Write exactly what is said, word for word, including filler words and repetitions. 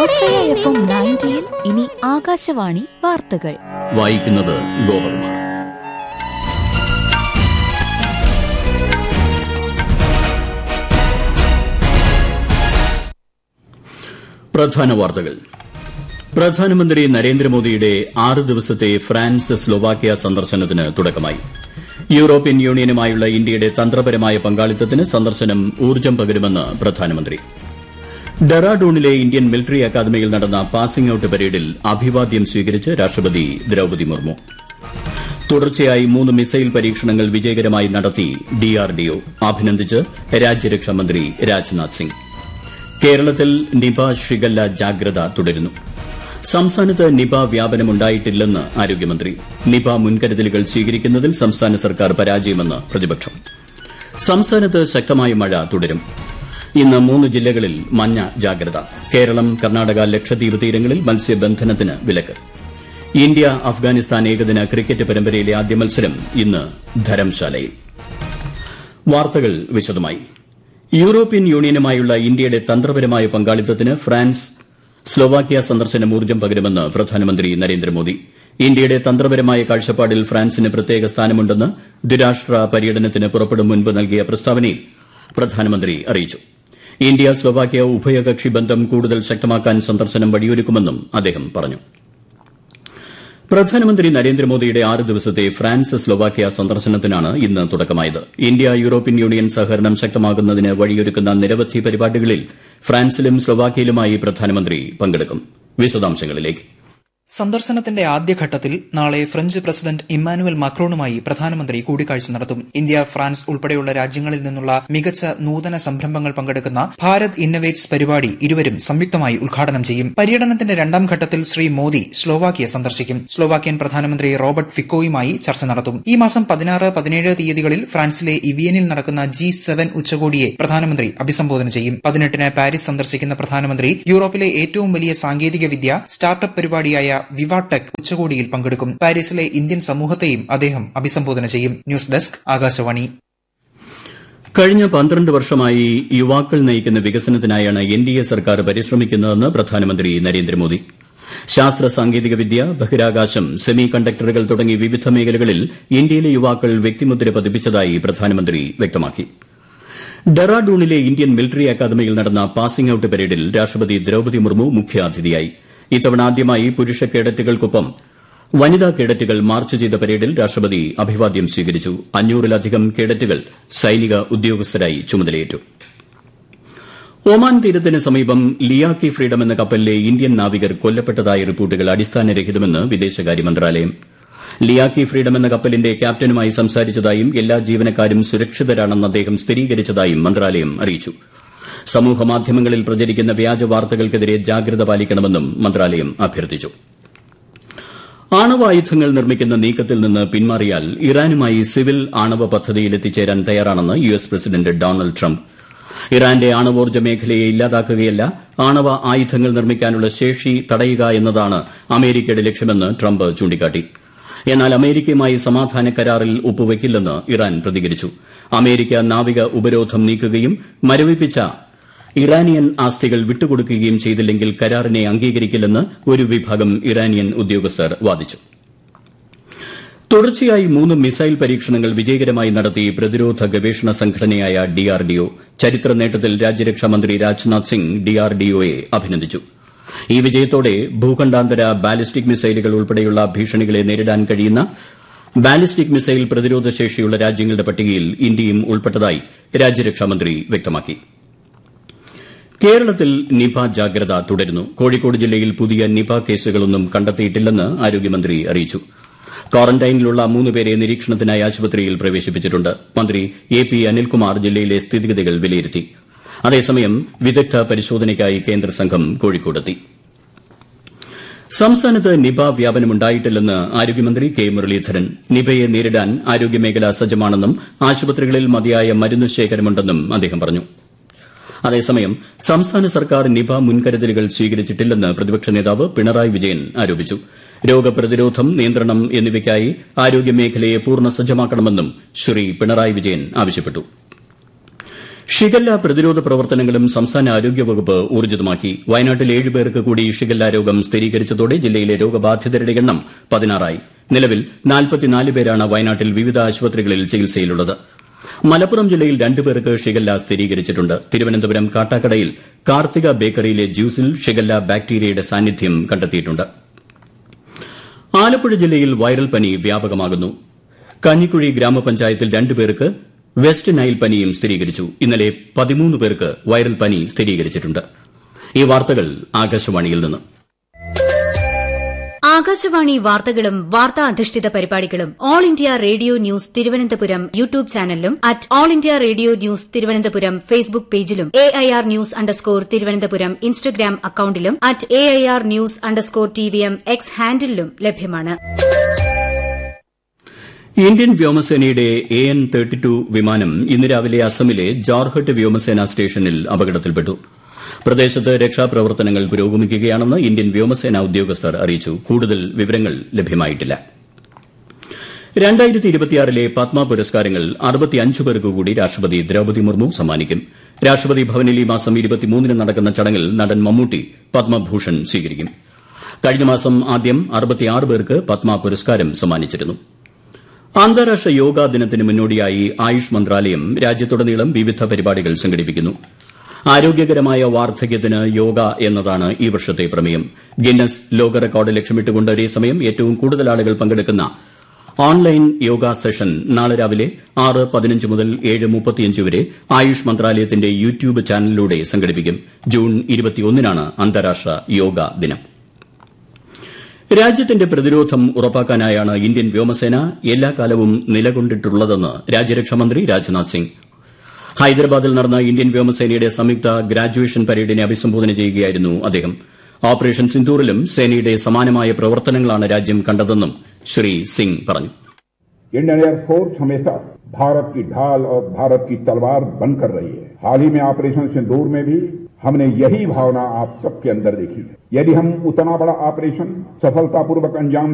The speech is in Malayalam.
ആശ്രയ എഫ് എം നയൻറ്റിയിൽ ഇനി ആകാശവാണി വാർത്തകൾ വായിക്കുന്നത് ഗോപകുമാർ. പ്രധാന വാർത്തകൾ. പ്രധാനമന്ത്രി നരേന്ദ്രമോദിയുടെ ആറ് ദിവസത്തെ ഫ്രാൻസ് സ്ലോവാക്യ സന്ദർശനത്തിന് തുടക്കമായി. യൂറോപ്യൻ യൂണിയനുമായുള്ള ഇന്ത്യയുടെ തന്ത്രപരമായ പങ്കാളിത്തത്തിന് സന്ദർശനം ഊർജ്ജം പകരുമെന്ന് പ്രധാനമന്ത്രി. ഡെറാഡൂണിലെ ഇന്ത്യൻ മിലിറ്ററി അക്കാദമിയിൽ നടന്ന പാസിംഗ് ഔട്ട് പരേഡിൽ അഭിവാദ്യം സ്വീകരിച്ച് രാഷ്ട്രപതി ദ്രൌപദി മുർമു. തുടർച്ചയായി മൂന്ന് മിസൈൽ പരീക്ഷണങ്ങൾ വിജയകരമായി നടത്തി ഡിആർഡിഒ. അഭിനന്ദിച്ച് രാജ്യരക്ഷാമന്ത്രി രാജ്നാഥ് സിംഗ്. കേരളത്തിൽ നിപ ഷിഗല്ല ജാഗ്രത തുടരുന്നു. സംസ്ഥാനത്ത് നിപ വ്യാപനമുണ്ടായിട്ടില്ലെന്ന് ആരോഗ്യമന്ത്രി. നിപ മുൻകരുതലുകൾ സ്വീകരിക്കുന്നതിൽ സംസ്ഥാന സർക്കാർ പരാജയമെന്ന് പ്രതിപക്ഷം. സംസ്ഥാനത്ത് ശക്തമായ മഴ തുടരും. ഇന്ന് മൂന്ന് ജില്ലകളിൽ മഞ്ഞ ജാഗ്രത. കേരളം, കർണാടക, ലക്ഷദ്വീപ് തീരങ്ങളിൽ മത്സ്യബന്ധനത്തിന് വിലക്ക്. ഇന്ത്യ അഫ്ഗാനിസ്ഥാൻ ഏകദിന ക്രിക്കറ്റ് പരമ്പരയിലെ ആദ്യ മത്സരം ഇന്ന് ധരംശാലയിൽ. വാർത്തകൾ വിശദമായി. യൂറോപ്യൻ യൂണിയനുമായുള്ള ഇന്ത്യയുടെ തന്ത്രപരമായ പങ്കാളിത്തത്തിന് ഫ്രാൻസ് സ്ലോവാക്യ സന്ദർശനം ഊർജ്ജം പകരുമെന്ന് പ്രധാനമന്ത്രി നരേന്ദ്രമോദി. ഇന്ത്യയുടെ തന്ത്രപരമായ കാഴ്ചപ്പാടിൽ ഫ്രാൻസിന് പ്രത്യേക സ്ഥാനമുണ്ടെന്ന് ദ്വിരാഷ്ട്ര പര്യടനത്തിന് പുറപ്പെടും മുൻപ് നൽകിയ പ്രസ്താവനയിൽ പ്രധാനമന്ത്രി അറിയിച്ചു. ഇന്ത്യ സ്ലോവാക്യ ഉഭയകക്ഷി ബന്ധം കൂടുതൽ ശക്തമാക്കാൻ സന്ദർശനം വഴിയൊരുക്കുമെന്നും അദ്ദേഹം പറഞ്ഞു. പ്രധാനമന്ത്രി നരേന്ദ്രമോദിയുടെ ആറ് ദിവസത്തെ ഫ്രാൻസ് സ്ലോവാക്യ സന്ദർശനത്തിനാണ് ഇന്ന് തുടക്കമായത്. ഇന്ത്യ യൂറോപ്യൻ യൂണിയൻ സഹകരണം ശക്തമാക്കുന്നതിന് വഴിയൊരുക്കുന്ന നിരവധി പരിപാടികളിൽ ഫ്രാൻസിലും സ്ലോവാക്യയിലുമായി പ്രധാനമന്ത്രി പങ്കെടുക്കും. വിശദാംശങ്ങളിലേക്ക്. സന്ദർശനത്തിന്റെ ആദ്യഘട്ടത്തിൽ നാളെ ഫ്രഞ്ച് പ്രസിഡന്റ് ഇമ്മാനുവൽ മാക്രോണുമായി പ്രധാനമന്ത്രി കൂടിക്കാഴ്ച നടത്തും. ഇന്ത്യ, ഫ്രാൻസ് ഉൾപ്പെടെയുള്ള രാജ്യങ്ങളിൽ നിന്നുള്ള മികച്ച നൂതന സംരംഭങ്ങൾ പങ്കെടുക്കുന്ന ഭാരത് ഇന്നവേറ്റ്സ് പരിപാടി ഇരുവരും സംയുക്തമായി ഉദ്ഘാടനം ചെയ്യും. പര്യടനത്തിന്റെ രണ്ടാം ഘട്ടത്തിൽ ശ്രീ മോദി സ്ലോവാക്യ സന്ദർശിക്കും. സ്ലോവാക്യൻ പ്രധാനമന്ത്രി റോബർട്ട് ഫിക്കോയുമായി ചർച്ച നടത്തും. ഈ മാസം പതിനാറ് പതിനേഴ് തീയതികളിൽ ഫ്രാൻസിലെ ഇവിയനിൽ നടക്കുന്ന ജി സെവൻ ഉച്ചകോടിയെ പ്രധാനമന്ത്രി അഭിസംബോധന ചെയ്യും. പതിനെട്ടിന് പാരീസ് സന്ദർശിക്കുന്ന പ്രധാനമന്ത്രി യൂറോപ്പിലെ ഏറ്റവും വലിയ സാങ്കേതിക വിദ്യ സ്റ്റാർട്ടപ്പ് പരിപാടിയായ വിവാടെക് ഉച്ചകോടിയിൽ പങ്കെടുക്കും. പാരീസിലെ ഇന്ത്യൻ സമൂഹത്തെയും അദ്ദേഹം അഭിസംബോധന ചെയ്യും. News desk, Akashvani. കഴിഞ്ഞ പന്ത്രണ്ട് വർഷമായി യുവാക്കൾ നയിക്കുന്ന വികസനത്തിനായാണ് എൻ ഡി എ സർക്കാർ പരിശ്രമിക്കുന്നതെന്ന് പ്രധാനമന്ത്രി നരേന്ദ്രമോദി. ശാസ്ത്ര സാങ്കേതിക വിദ്യ, ബഹിരാകാശം, സെമി കണ്ടക്ടറുകൾ തുടങ്ങി വിവിധ മേഖലകളിൽ ഇന്ത്യയിലെ യുവാക്കൾ വ്യക്തിമുദ്ര പതിപ്പിച്ചതായി പ്രധാനമന്ത്രി വ്യക്തമാക്കി. ഡെറാഡൂണിലെ ഇന്ത്യൻ മിലിറ്ററി അക്കാദമിയിൽ നടന്ന പാസിംഗ് ഔട്ട് പരേഡിൽ രാഷ്ട്രപതി ദ്രൌപദി മുർമു മുഖ്യാതിഥിയായി. ഇത്തവണ ആദ്യമായി പുരുഷ കേഡറ്റുകൾക്കൊപ്പം വനിതാ കേഡറ്റുകൾ മാർച്ച് ചെയ്ത പരേഡിൽ രാഷ്ട്രപതി അഭിവാദ്യം സ്വീകരിച്ചു. അഞ്ഞൂറിലധികം കേഡറ്റുകൾ സൈനിക ഉദ്യോഗസ്ഥരായി ചുമതലയേറ്റു. ഒമാൻ തീരത്തിന് സമീപം ലിയാക്കി ഫ്രീഡം എന്ന കപ്പലിലെ ഇന്ത്യൻ നാവികർ കൊല്ലപ്പെട്ടതായ റിപ്പോർട്ടുകൾ അടിസ്ഥാനരഹിതമെന്ന് വിദേശകാര്യ മന്ത്രാലയം. ലിയാക്കി ഫ്രീഡം എന്ന കപ്പലിന്റെ ക്യാപ്റ്റനുമായി സംസാരിച്ചതായും എല്ലാ ജീവനക്കാരും സുരക്ഷിതരാണെന്ന് അദ്ദേഹം സ്ഥിരീകരിച്ചതായും മന്ത്രാലയം അറിയിച്ചു. സമൂഹമാധ്യമങ്ങളിൽ പ്രചരിക്കുന്ന വ്യാജ വാർത്തകൾക്കെതിരെ ജാഗ്രത പാലിക്കണമെന്നും മന്ത്രാലയം അഭ്യർത്ഥിച്ചു. ആണവായുധങ്ങൾ നിർമ്മിക്കുന്ന നീക്കത്തിൽ നിന്ന് പിന്മാറിയാൽ ഇറാനുമായി സിവിൽ ആണവ പദ്ധതിയിൽ എത്തിച്ചേരാൻ തയ്യാറാണെന്ന് U S president Donald Trump. ഇറാന്റെ ആണവോർജ്ജ മേഖലയെ ഇല്ലാതാക്കുകയല്ല, ആണവ ആയുധങ്ങൾ നിർമ്മിക്കാനുള്ള ശേഷി തടയുക എന്നതാണ് അമേരിക്കയുടെ ലക്ഷ്യമെന്ന് ട്രംപ് ചൂണ്ടിക്കാട്ടി. എന്നാൽ അമേരിക്കയുമായി സമാധാന കരാറിൽ ഒപ്പുവയ്ക്കില്ലെന്ന് ഇറാൻ പ്രതികരിച്ചു. അമേരിക്ക നാവിക ഉപരോധം നീക്കുകയും മരവിപ്പിച്ച ഇറാനിയൻ ആസ്തികൾ വിട്ടുകൊടുക്കുകയും ചെയ്തില്ലെങ്കിൽ കരാറിനെ അംഗീകരിക്കില്ലെന്ന് ഒരു വിഭാഗം ഇറാനിയൻ ഉദ്യോഗസ്ഥർ വാദിച്ചു. തുടർച്ചയായി മൂന്ന് മിസൈൽ പരീക്ഷണങ്ങൾ വിജയകരമായി നടത്തി പ്രതിരോധ ഗവേഷണ സംഘടനയായ ഡിആർഡിഒ. ചരിത്ര നേട്ടത്തിൽ രാജ്യരക്ഷാമന്ത്രി രാജ്നാഥ് സിംഗ് ഡിആർഡിഒയെ അഭിനന്ദിച്ചു. ഈ വിജയത്തോടെ ഭൂഖണ്ഡാന്തര ബാലിസ്റ്റിക് മിസൈലുകൾ ഉൾപ്പെടെയുള്ള ഭീഷണികളെ നേരിടാൻ കഴിയുന്ന ബാലിസ്റ്റിക് മിസൈൽ പ്രതിരോധ ശേഷിയുള്ള രാജ്യങ്ങളുടെ പട്ടികയിൽ ഇന്ത്യയും ഉൾപ്പെട്ടതായി രാജ്യരക്ഷാമന്ത്രി വ്യക്തമാക്കി. കേരളത്തിൽ നിപ ജാഗ്രത തുടരുന്നു. കോഴിക്കോട് ജില്ലയിൽ പുതിയ നിപ കേസുകളൊന്നും കണ്ടെത്തിയിട്ടില്ലെന്ന് ആരോഗ്യമന്ത്രി അറിയിച്ചു. ക്വാറന്റൈനിലുള്ള മൂന്ന് പേരെ നിരീക്ഷണത്തിനായി ആശുപത്രിയിൽ പ്രവേശിപ്പിച്ചിട്ടുണ്ട്. മന്ത്രി എ പി അനിൽകുമാർ ജില്ലയിലെ സ്ഥിതിഗതികൾ വിലയിരുത്തി. അതേസമയം വിദഗ്ധ പരിശോധനയ്ക്കായി കേന്ദ്ര സംഘം കോഴിക്കോടെത്തി. സംസ്ഥാനത്ത് നിപ വ്യാപനമുണ്ടായിട്ടില്ലെന്ന് ആരോഗ്യമന്ത്രി കെ മുരളീധരൻ. നിപയെ നേരിടാൻ ആരോഗ്യമേഖല സജ്ജമാണെന്നും ആശുപത്രികളിൽ മതിയായ മരുന്ന് ശേഖരമുണ്ടെന്നും അദ്ദേഹം പറഞ്ഞു. അതേസമയം സംസ്ഥാന സർക്കാർ നിപ മുൻകരുതലുകൾ സ്വീകരിച്ചിട്ടില്ലെന്ന് പ്രതിപക്ഷ നേതാവ് പിണറായി വിജയൻ ആരോപിച്ചു. രോഗപ്രതിരോധം, നിയന്ത്രണം എന്നിവയ്ക്കായി ആരോഗ്യമേഖലയെ പൂർണ്ണ സജ്ജമാക്കണമെന്നും ശ്രീ പിണറായി വിജയൻ ആവശ്യപ്പെട്ടു. ഷിഗല്ല പ്രതിരോധ പ്രവർത്തനങ്ങളും സംസ്ഥാന ആരോഗ്യവകുപ്പ് ഊർജിതമാക്കി. വയനാട്ടിൽ ഏഴ് പേർക്ക് കൂടി ഷിഗല്ല രോഗം സ്ഥിരീകരിച്ചതോടെ ജില്ലയിലെ രോഗബാധിതരുടെ എണ്ണം പതിനാറായി. നിലവിൽ നാൽപ്പത്തിനാല് പേരാണ് വയനാട്ടിൽ വിവിധ ആശുപത്രികളിൽ ചികിത്സയിലുള്ളത്. മലപ്പുറം ജില്ലയിൽ രണ്ടു പേർക്ക് ഷിഗല്ല സ്ഥിരീകരിച്ചിട്ടുണ്ട്. തിരുവനന്തപുരം കാട്ടാക്കടയിൽ കാർത്തിക ബേക്കറിയിലെ ജ്യൂസിൽ ഷിഗല്ല ബാക്ടീരിയയുടെ സാന്നിധ്യം കണ്ടെത്തിയിട്ടുണ്ട്. ആലപ്പുഴ ജില്ലയിൽ വൈറൽ പനി വ്യാപകമാകുന്നു. കഞ്ഞിക്കുഴി ഗ്രാമപഞ്ചായത്തിൽ രണ്ടു പേർക്ക് വെസ്റ്റ് നൈൽ പനിയും സ്ഥിരീകരിച്ചു. ഇന്നലെ പതിമൂന്ന് പേർക്ക് വൈറൽ പനി സ്ഥിരീകരിച്ചിട്ടുണ്ട്. ഈ വാർത്തകൾ ആകാശവാണിയിൽ നിന്ന്. ആകാശവാണി വാർത്തകളും വാർത്താ അധിഷ്ഠിത പരിപാടികളും all India radio news Thiruvananthapuram YouTube ചാനലിലും at all India radio news Thiruvananthapuram Facebook പേജിലും A I R news underscore Thiruvananthapuram Instagram അക്കൌണ്ടിലും at A I R news underscore T V M X ഹാൻഡിലും ലഭ്യമാണ്. ഇന്ത്യൻ വ്യോമസേനയുടെ എ എൻ തേർട്ടി ടു വിമാനം ഇന്ന് രാവിലെ അസമിലെ ജോർഹട്ട് വ്യോമസേനാ സ്റ്റേഷനിൽ അപകടത്തിൽപ്പെട്ടു. പ്രദേശത്ത് രക്ഷാപ്രവർത്തനങ്ങൾ പുരോഗമിക്കുകയാണെന്ന് ഇന്ത്യൻ വ്യോമസേനാ ഉദ്യോഗസ്ഥർ അറിയിച്ചു. കൂടുതൽ വിവരങ്ങൾ ലഭ്യമായിട്ടില്ല. രണ്ടായിരത്തി ഇരുപത്തിയാറിലെ പത്മ പുരസ്കാരങ്ങൾ അറുപത്തിയഞ്ച് പേർക്ക് കൂടി രാഷ്ട്രപതി ദ്രൌപദി മുർമു സമ്മാനിക്കും. രാഷ്ട്രപതി ഭവനിൽ ഈ മാസം ഇരുപത്തിമൂന്നിന് നടക്കുന്ന ചടങ്ങിൽ നടൻ മമ്മൂട്ടി പത്മഭൂഷൺ സ്വീകരിക്കും. കഴിഞ്ഞ മാസം ആദ്യം അറുപത്തിയാറ് പേർക്ക് പത്മ പുരസ്കാരം സമ്മാനിച്ചിരുന്നു. അന്താരാഷ്ട്ര യോഗാ ദിനത്തിന് മുന്നോടിയായി ആയുഷ് മന്ത്രാലയം രാജ്യത്തുടനീളം വിവിധ പരിപാടികൾ സംഘടിപ്പിക്കുന്നു. ആരോഗ്യകരമായ വാർദ്ധക്യത്തിന് യോഗ എന്നതാണ് ഈ വർഷത്തെ പ്രമേയം. ഗിന്നസ് ലോക റെക്കോർഡ് ലക്ഷ്യമിട്ടുകൊണ്ട് ഒരേസമയം ഏറ്റവും കൂടുതൽ ആളുകൾ പങ്കെടുക്കുന്ന ഓൺലൈൻ യോഗ സെഷൻ നാളെ രാവിലെ ആറ് പതിനഞ്ച് മുതൽ ഏഴ് മുപ്പത്തിയഞ്ച് വരെ ആയുഷ് മന്ത്രാലയത്തിന്റെ യൂട്യൂബ് ചാനലിലൂടെ സംഘടിപ്പിക്കും. ജൂൺ ഇരുപത്തിയൊന്നിനാണ് അന്താരാഷ്ട്ര യോഗ ദിനം. രാജ്യത്തിന്റെ പ്രതിരോധം ഉറപ്പാക്കാനായാണ് ഇന്ത്യൻ വ്യോമസേന എല്ലാ കാലവും നിലകൊണ്ടിട്ടുള്ളതെന്ന് രാജ്യരക്ഷാമന്ത്രി രാജ്നാഥ് സിംഗ്. ഹൈദരാബാദിൽ നടന്ന ഇന്ത്യൻ വ്യോമസേനയുടെ സംയുക്ത ഗ്രാജുവേഷൻ പരേഡിനെ അഭിസംബോധന ചെയ്യുകയായിരുന്നു അദ്ദേഹം. ഓപ്പറേഷൻ സിന്ദൂറിലും സേനയുടെ സമാനമായ പ്രവർത്തനങ്ങളാണ് രാജ്യം കണ്ടതെന്നും ശ്രീ സിംഗ് പറഞ്ഞു. इंडियन एयरफोर्स हमेशा भारत की ढाल और भारत की तलवार बनकर रही है. हाल ही में ऑपरेशन सिंदूर में भी हमने यही भावना आप सबके अंदर देखी है. यदि हम उतना बड़ा ऑपरेशन सफलतापूर्वक अंजाम